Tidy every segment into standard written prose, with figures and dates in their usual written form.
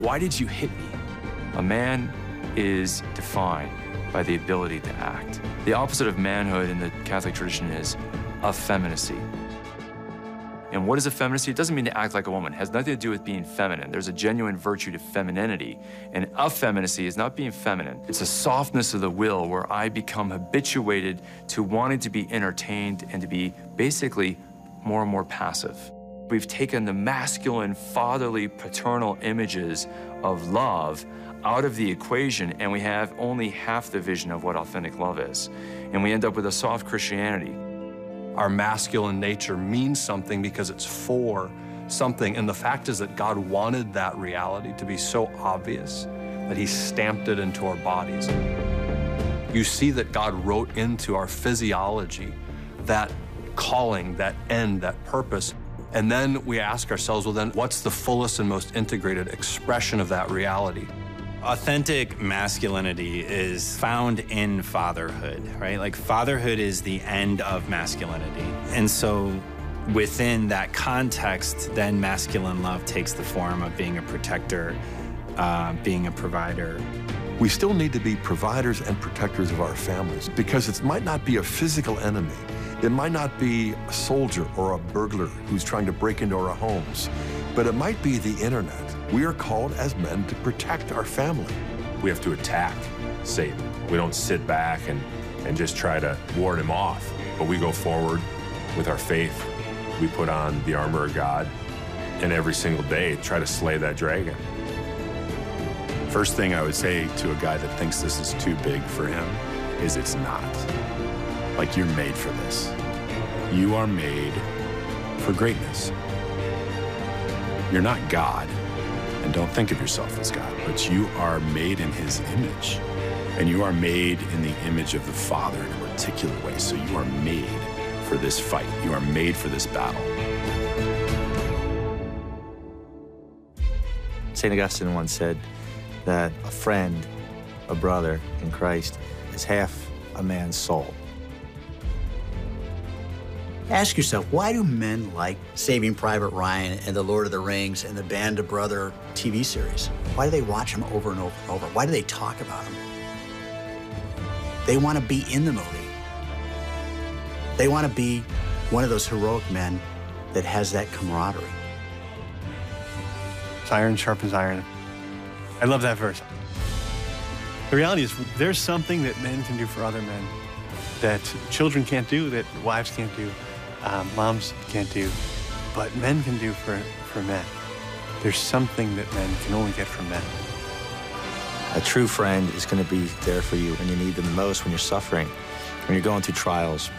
Why did you hit me? A man is defined by the ability to act. The opposite of manhood in the Catholic tradition is effeminacy. And what is effeminacy? It doesn't mean to act like a woman. It has nothing to do with being feminine. There's a genuine virtue to femininity. And effeminacy is not being feminine. It's a softness of the will where I become habituated to wanting to be entertained and to be basically more and more passive. We've taken the masculine, fatherly, paternal images of love out of the equation, and we have only half the vision of what authentic love is. And we end up with a soft Christianity. Our masculine nature means something because it's for something, and the fact is that God wanted that reality to be so obvious that he stamped it into our bodies. You see that God wrote into our physiology that calling, that end, that purpose. And then we ask ourselves, well, then what's the fullest and most integrated expression of that reality? Authentic masculinity is found in fatherhood, right? Like fatherhood is the end of masculinity. And so within that context, then masculine love takes the form of being a protector, being a provider. We still need to be providers and protectors of our families because it might not be a physical enemy. It might not be a soldier or a burglar who's trying to break into our homes, but it might be the internet. We are called as men to protect our family. We have to attack Satan. We don't sit back and just try to ward him off, but we go forward with our faith. We put on the armor of God, and every single day try to slay that dragon. First thing I would say to a guy that thinks this is too big for him is it's not. Like, you're made for this. You are made for greatness. You're not God, and don't think of yourself as God, but you are made in his image, and you are made in the image of the Father in a particular way, so you are made for this fight. You are made for this battle. St. Augustine once said that a friend, a brother in Christ, is half a man's soul. Ask yourself, why do men like Saving Private Ryan and The Lord of the Rings and the Band of Brothers TV series? Why do they watch them over and over and over? Why do they talk about them? They want to be in the movie. They want to be one of those heroic men that has that camaraderie. Iron sharpens iron. I love that verse. The reality is there's something that men can do for other men that children can't do, that wives can't do, moms can't do, but men can do for men. There's something that men can only get from men. A true friend is going to be there for you when you need them the most, when you're suffering, when you're going through trials.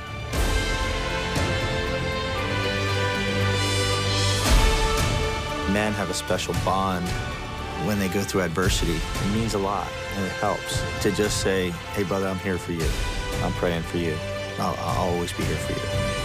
Men have a special bond when they go through adversity. It means a lot, and it helps to just say, hey, brother, I'm here for you. I'm praying for you. I'll always be here for you.